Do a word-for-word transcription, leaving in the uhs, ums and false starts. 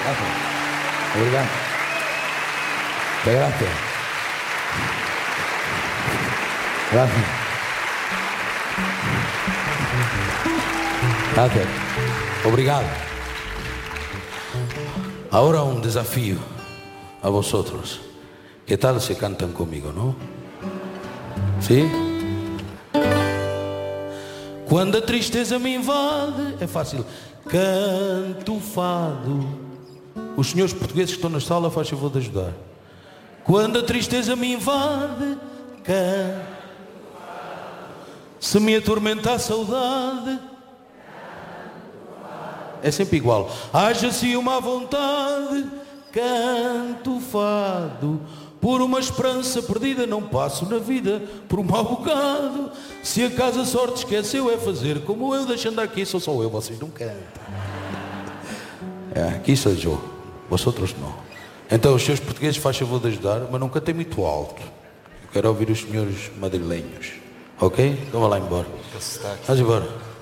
Gracias. Obrigado. Gracias. Gracias. Gracias. Obrigado. Ahora un desafío a vosotros. ¿Qué tal se cantan conmigo, no? ¿Sí? Quando a tristeza me invade, é fácil. Canto fado. Os senhores portugueses que estão na sala, faz favor de ajudar. Quando a tristeza me invade, canto fado. Se me atormenta a saudade, é sempre igual. Haja-se uma vontade, canto fado. Por uma esperança perdida não passo na vida por um mau bocado. Se acaso a sorte esqueceu é fazer como eu, deixando aqui, sou só eu, vocês não cantam. É, aqui sou eu, vosotros não. Então os seus portugueses faz favor de ajudar, mas não cantem muito alto. Eu quero ouvir os senhores madrilenhos, ok? Então vá lá embora. Vamos embora.